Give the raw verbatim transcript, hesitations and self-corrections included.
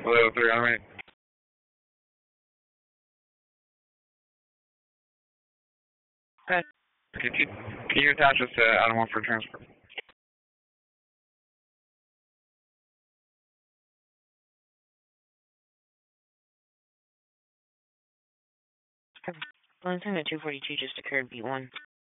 Hello, three on right. Okay. Can you, can you attach us to Animal for transport? One thing at two forty-two just occurred, B one.